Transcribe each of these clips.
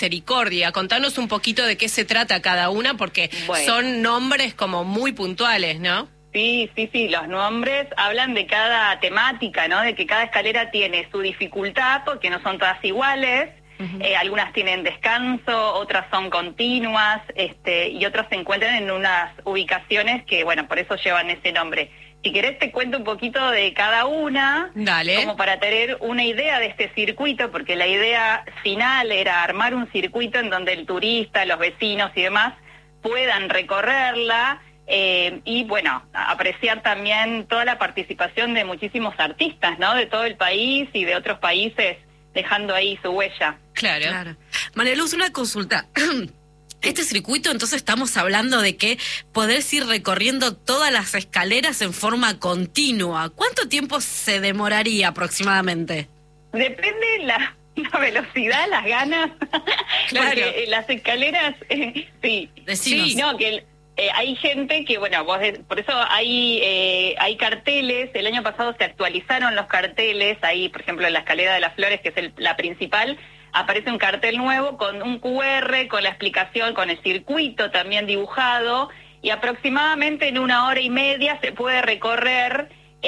misericordia. Contanos un poquito de qué se trata cada una, porque son nombres como muy puntuales, ¿no? Sí, los nombres hablan de cada temática, ¿no? De que cada escalera tiene su dificultad, porque no son todas iguales. Algunas tienen descanso, otras son continuas, y otras se encuentran en unas ubicaciones que, bueno, por eso llevan ese nombre. Si querés te cuento un poquito de cada una, Dale. Como para tener una idea de este circuito, porque la idea final era armar un circuito en donde el turista, los vecinos y demás puedan recorrerla, y bueno, apreciar también toda la participación de muchísimos artistas, ¿no? De todo el país y de otros países, dejando ahí su huella. Claro. María Luz, una consulta. Este circuito, entonces estamos hablando de que podés ir recorriendo todas las escaleras en forma continua. ¿Cuánto tiempo se demoraría aproximadamente? Depende la velocidad, las ganas. Claro. Porque las escaleras, Decinos. no, que hay gente que, bueno, por eso hay carteles. El año pasado se actualizaron los carteles. Ahí, por ejemplo, en la escalera de las flores, que es la principal, aparece un cartel nuevo con un QR, con la explicación, con el circuito también dibujado, y aproximadamente en 1 hora y media se puede recorrer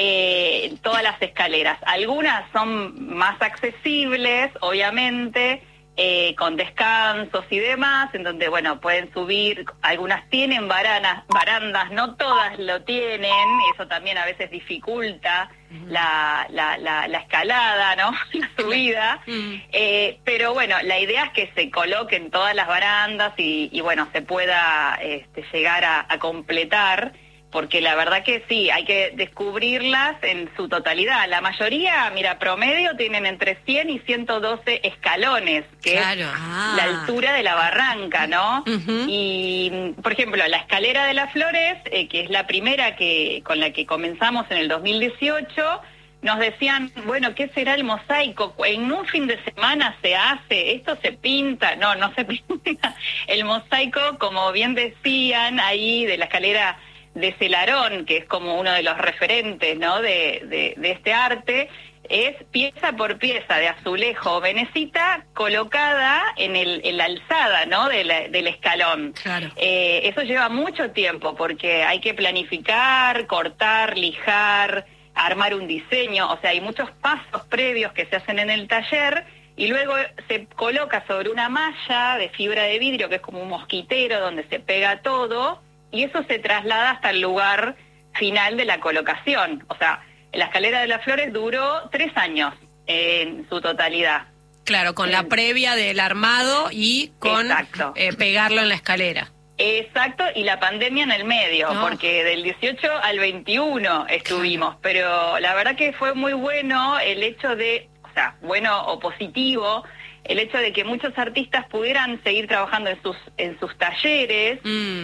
todas las escaleras. Algunas son más accesibles, obviamente, con descansos y demás, en donde, bueno, pueden subir. Algunas tienen barandas, no todas lo tienen, eso también a veces dificulta la escalada, ¿no? La subida. Pero bueno, la idea es que se coloquen todas las barandas y bueno, se pueda llegar a completar, porque la verdad que sí, hay que descubrirlas en su totalidad. La mayoría, mira, promedio tienen entre 100 y 112 escalones, que es la altura de la barranca, ¿no? Y, por ejemplo, la escalera de las flores, que es la primera con la que comenzamos en el 2018, nos decían, bueno, ¿qué será el mosaico? En un fin de semana se hace, esto se pinta. No se pinta. El mosaico, como bien decían ahí, de la escalera de Celarón, que es como uno de los referentes, ¿no? de este arte, es pieza por pieza de azulejo venecita colocada en la alzada, ¿no? del escalón. Claro. Eso lleva mucho tiempo, porque hay que planificar, cortar, lijar, armar un diseño. O sea, hay muchos pasos previos que se hacen en el taller, y luego se coloca sobre una malla de fibra de vidrio, que es como un mosquitero donde se pega todo, y eso se traslada hasta el lugar final de la colocación. O sea, la escalera de las flores duró 3 años en su totalidad. Claro, con la previa del armado y con pegarlo en la escalera. Exacto, y la pandemia en el medio, porque del 18 al 21 estuvimos, pero la verdad que fue muy bueno el hecho de, o sea, bueno o positivo, el hecho de que muchos artistas pudieran seguir trabajando en sus talleres,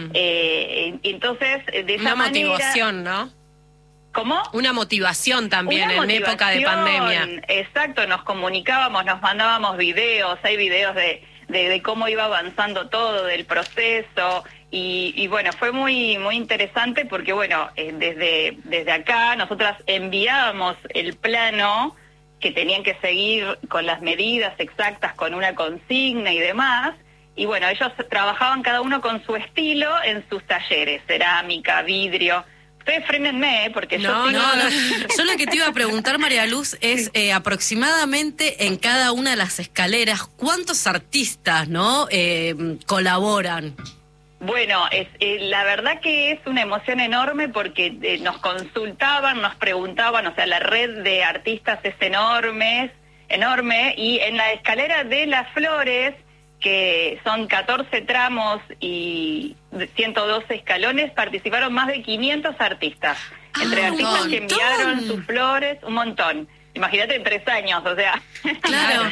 entonces de esa manera... Una motivación, ¿no? ¿Cómo? Una motivación también en época de pandemia. Exacto, nos comunicábamos, nos mandábamos videos, hay videos de cómo iba avanzando todo, del proceso, y bueno, fue muy muy interesante, porque bueno, desde acá nosotras enviábamos el plano que tenían que seguir con las medidas exactas, con una consigna y demás, y bueno, ellos trabajaban cada uno con su estilo en sus talleres, cerámica, vidrio. Ustedes frénenme, porque yo lo que te iba a preguntar, María Luz, es aproximadamente en cada una de las escaleras, ¿cuántos artistas colaboran? Bueno, la verdad que es una emoción enorme, porque nos consultaban, nos preguntaban, o sea, la red de artistas es enorme, y en la escalera de las flores, que son 14 tramos y 112 escalones, participaron más de 500 artistas, entre artistas que enviaron sus flores, un montón. Imagínate en 3 años, o sea... Claro.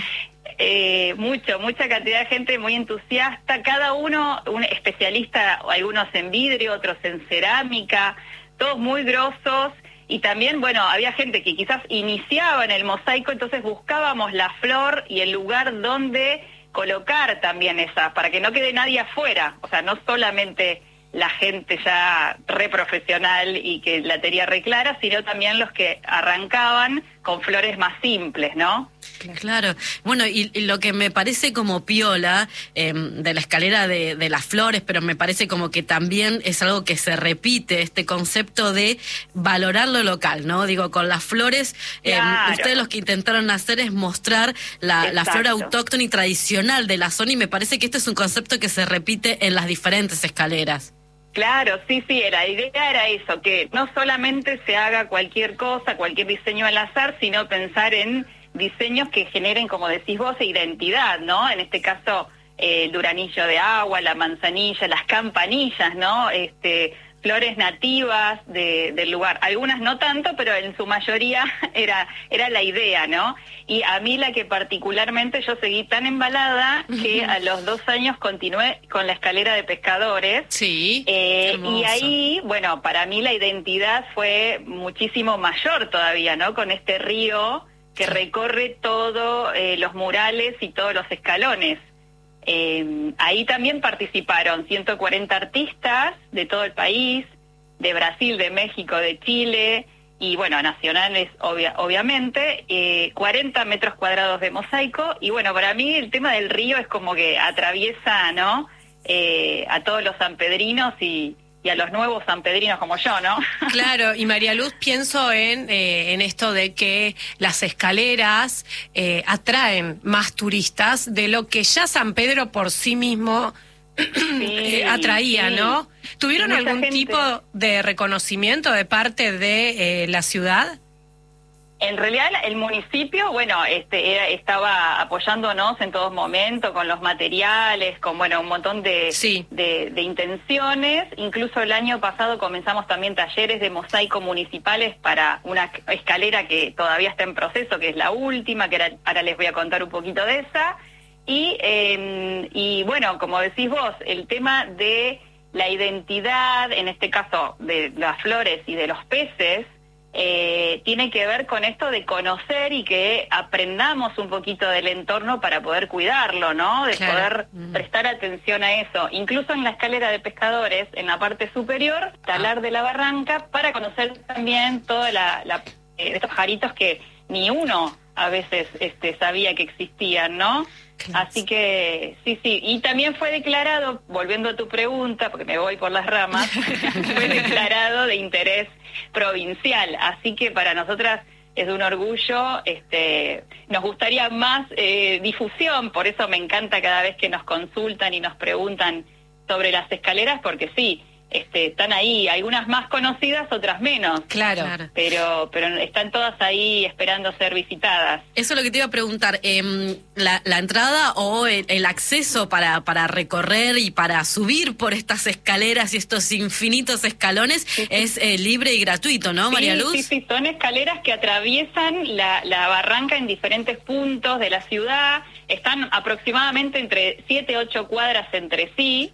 Mucha cantidad de gente muy entusiasta, cada uno un especialista, algunos en vidrio, otros en cerámica, todos muy grosos. Y también, bueno, había gente que quizás iniciaba en el mosaico, entonces buscábamos la flor y el lugar donde colocar también esa, para que no quede nadie afuera. O sea, no solamente la gente ya re profesional y que la tenía re clara, sino también los que arrancaban con flores más simples, ¿no? Claro. Bueno, y lo que me parece como piola de la escalera de las flores, pero me parece como que también es algo que se repite, este concepto de valorar lo local, ¿no? Digo, con las flores, Claro. ustedes lo que intentaron hacer es mostrar la flora autóctona y tradicional de la zona, y me parece que este es un concepto que se repite en las diferentes escaleras. Claro, sí, la idea era eso, que no solamente se haga cualquier cosa, cualquier diseño al azar, sino pensar en diseños que generen, como decís vos, identidad, ¿no? En este caso, el duranillo de agua, la manzanilla, las campanillas, ¿no? Flores nativas del lugar. Algunas no tanto, pero en su mayoría era la idea, ¿no? Y a mí la que particularmente yo seguí tan embalada que a los 2 años continué con la escalera de pescadores. Sí, y ahí, bueno, para mí la identidad fue muchísimo mayor todavía, ¿no? Con este río que recorre todos los murales y todos los escalones. Ahí también participaron 140 artistas de todo el país, de Brasil, de México, de Chile, y bueno, nacionales obviamente, 40 metros cuadrados de mosaico, y bueno, para mí el tema del río es como que atraviesa, ¿no? A todos los sanpedrinos y a los nuevos sanpedrinos como yo, ¿no? Claro, y María Luz, pienso en esto de que las escaleras atraen más turistas de lo que ya San Pedro por sí mismo atraía, ¿no? ¿Tuvieron algún tipo de reconocimiento de parte de la ciudad? En realidad el municipio, bueno, estaba apoyándonos en todo momento con los materiales, con bueno, un montón de intenciones. Incluso el año pasado comenzamos también talleres de mosaico municipales para una escalera que todavía está en proceso, que es la última, que ahora les voy a contar un poquito de esa. Y bueno, como decís vos, el tema de la identidad, en este caso de las flores y de los peces, tiene que ver con esto de conocer y que aprendamos un poquito del entorno para poder cuidarlo, ¿no? De poder prestar atención a eso. Incluso en la escalera de pescadores, en la parte superior, talar de la barranca, para conocer también toda estos pajaritos que ni uno a veces sabía que existían, ¿no? Así que sí, y también fue declarado, volviendo a tu pregunta, porque me voy por las ramas, fue declarado de interés provincial, así que para nosotras es un orgullo, nos gustaría más difusión, por eso me encanta cada vez que nos consultan y nos preguntan sobre las escaleras, porque sí, están ahí, algunas más conocidas, otras menos. Claro. Pero están todas ahí esperando ser visitadas. Eso es lo que te iba a preguntar. La entrada o el acceso para recorrer y para subir por estas escaleras y estos infinitos escalones es libre y gratuito, ¿no, María Luz? Sí, son escaleras que atraviesan la barranca en diferentes puntos de la ciudad. Están aproximadamente entre 7 y 8 cuadras entre sí.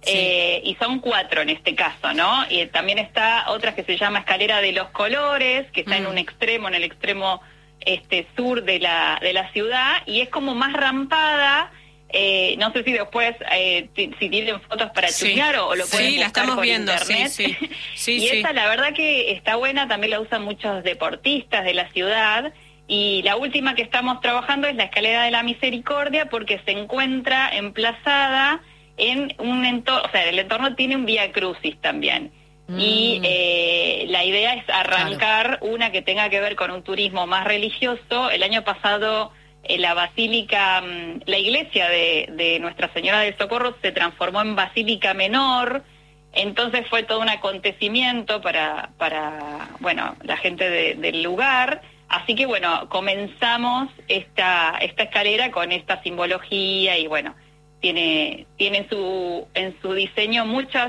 Y son 4 en este caso, ¿no? Y también está otra que se llama Escalera de los Colores, que está en el extremo sur de la ciudad, y es como más rampada. No sé si después, si tienen fotos para chusmear o lo pueden buscar la estamos por viendo, internet. Sí, esa la verdad que está buena, también la usan muchos deportistas de la ciudad. Y la última que estamos trabajando es la Escalera de la Misericordia, porque se encuentra emplazada en un entorno, o sea, el entorno tiene un vía crucis también. Y la idea es arrancar una que tenga que ver con un turismo más religioso. El año pasado la basílica, la iglesia de Nuestra Señora del Socorro se transformó en basílica menor, entonces fue todo un acontecimiento para bueno, la gente del lugar. Así que bueno, comenzamos esta escalera con esta simbología y bueno, tiene en su diseño muchas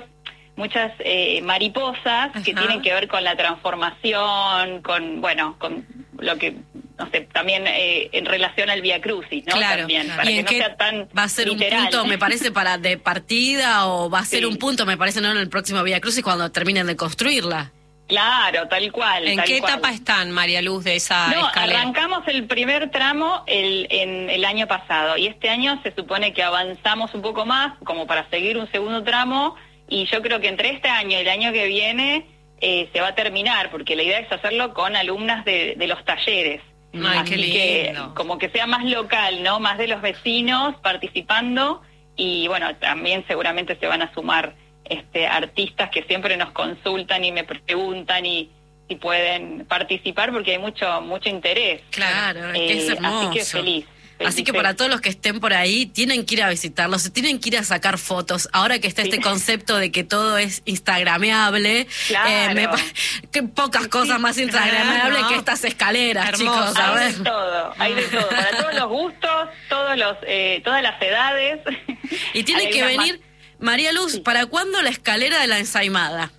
mariposas que tienen que ver con la transformación, con lo que, no sé, también en relación al Vía Crucis, ¿no? Claro. También, para ¿Y que no sea tan va a ser literal. un punto, me parece, para de partida, o va a ser un punto, me parece, no en el próximo Vía Crucis cuando terminen de construirla? Claro, tal cual. ¿En qué etapa están, María Luz, de esa escalera? Arrancamos el primer tramo en el año pasado y este año se supone que avanzamos un poco más como para seguir un segundo tramo, y yo creo que entre este año y el año que viene se va a terminar, porque la idea es hacerlo con alumnas de los talleres. Ay, qué Así lindo. que como que sea más local, ¿no? Más de los vecinos participando y bueno, también seguramente se van a sumar artistas que siempre nos consultan y me preguntan y si pueden participar porque hay mucho interés. Claro, que es hermoso. Así que feliz. Así que para todos los que estén por ahí, tienen que ir a visitarlos, se tienen que ir a sacar fotos. Ahora que está este concepto de que todo es instagrameable, Claro. Que pocas cosas más instagrameables ¿no? que estas escaleras, Hermoso. chicos. A Hay ver. de todo, para todos los gustos, todas las edades. Y tiene Hay que unas venir, María Luz, Sí. ¿para cuándo la escalera de la ensaimada?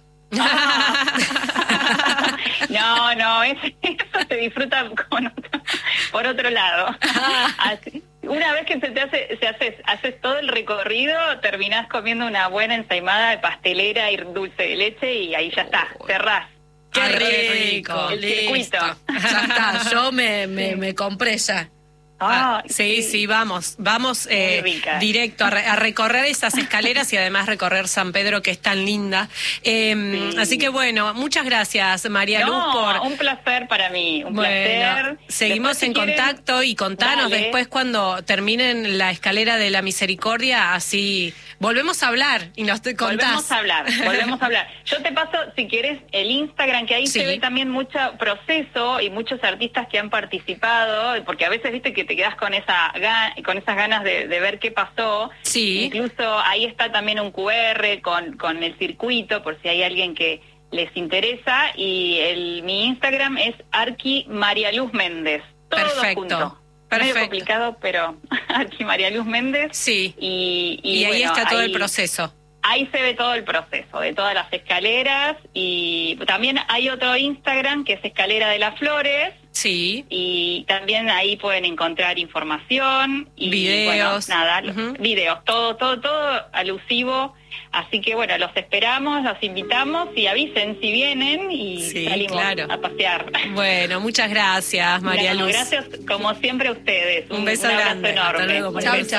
No, eso se disfruta por otro lado. Así, una vez que haces todo el recorrido, terminás comiendo una buena ensaimada de pastelera y dulce de leche y ahí ya está, cerrás. ¡Qué Ay, rico! El circuito. Listo. Ya está, yo me compré ya. Sí, vamos ricas. directo a recorrer esas escaleras y además recorrer San Pedro, que es tan linda. Así que bueno, muchas gracias, María Luz, por... un placer para mí, un Bueno, placer. seguimos Después, si en quieren, contacto y contanos dale. después cuando terminen la escalera de la misericordia, así volvemos a hablar y nos te contás. Volvemos a hablar. Yo te paso, si quieres, el Instagram, que ahí Sí. se ve también mucho proceso y muchos artistas que han participado, porque a veces, viste, que te quedas con esas ganas de ver qué pasó. Sí. Incluso ahí está también un QR con el circuito, por si hay alguien que les interesa, y mi Instagram es Arqui María Luz Méndez. Todo Perfecto. junto. Perfecto. Medio complicado, pero Arqui María Luz Méndez. Sí. Y ahí bueno, está todo el ahí- proceso. Ahí se ve todo el proceso de todas las escaleras, y también hay otro Instagram que es Escalera de las Flores, Sí. y también ahí pueden encontrar información y Videos. bueno, nada, Ujú. videos, todo alusivo. Así que bueno, los esperamos, los invitamos y avisen si vienen y Sí, salimos claro. a pasear. Bueno, muchas gracias, María No, Luz. gracias como siempre a ustedes. Un beso abrazo grande. enorme. Hasta luego, María Chau, Luz. chau.